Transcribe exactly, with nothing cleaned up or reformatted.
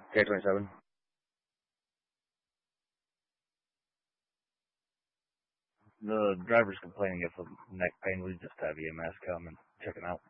K twenty-seven. The driver's complaining of neck pain. We just have E M S come and check him out.